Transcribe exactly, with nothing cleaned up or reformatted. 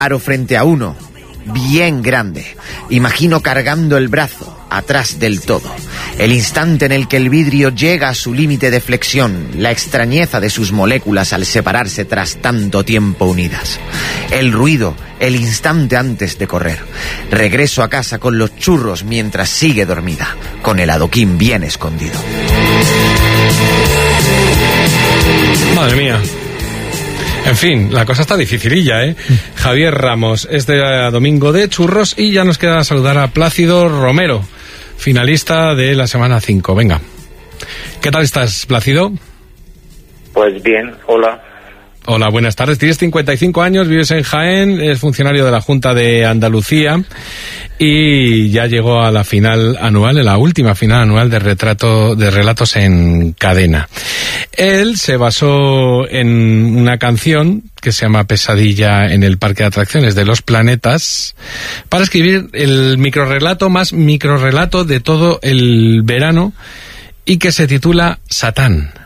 paro frente a uno, bien grande. Imagino cargando el brazo, atrás del todo. El instante en el que el vidrio llega a su límite de flexión, la extrañeza de sus moléculas al separarse tras tanto tiempo unidas. El ruido, el instante antes de correr. Regreso a casa con los churros mientras sigue dormida, con el adoquín bien escondido. Madre mía. En fin, la cosa está dificililla, ¿eh? Javier Ramos, este domingo de churros, y ya nos queda saludar a Plácido Romero, finalista de la semana cinco. Venga. ¿Qué tal estás, Plácido? Pues bien, hola. Hola, buenas tardes. Tienes cincuenta y cinco años, vives en Jaén, eres funcionario de la Junta de Andalucía y ya llegó a la final anual, en la última final anual de retrato de relatos en cadena. Él se basó en una canción que se llama Pesadilla en el Parque de Atracciones de los Planetas para escribir el microrrelato más microrrelato de todo el verano y que se titula Satán.